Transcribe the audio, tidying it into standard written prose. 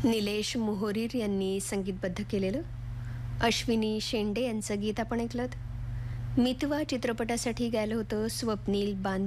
निलेश मोहोरीर यांनी संगीतबद्ध केलेलं. अश्विनी शेंडे यांचं गीत आपण ऐकलं. मितवा चित्रपटासाठी गायलं होतं स्वप्नील बांद